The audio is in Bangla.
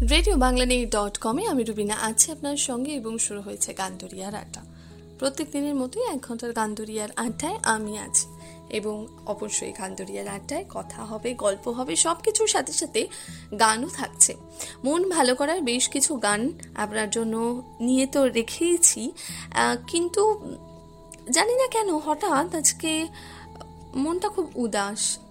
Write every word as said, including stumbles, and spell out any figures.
রেডিও বাংলা নিউজ ডট কমে আমি রুবিনা আছি আপনার সঙ্গে এবং শুরু হয়েছে গানদরিয়ার আড্ডা। প্রত্যেক দিনের মতোই এক ঘন্টার গানদরিয়ার আড্ডায় আমি আছি এবং অবশ্যই গানদরিয়ার আড্ডায় কথা হবে, গল্প হবে, সব কিছুর সাথে সাথে গানও থাকছে। মন ভালো করার বেশ কিছু গান আপনার জন্য নিয়ে তো রেখেইছি, কিন্তু জানি না কেন হঠাৎ আজকে মনটা খুব উদাস।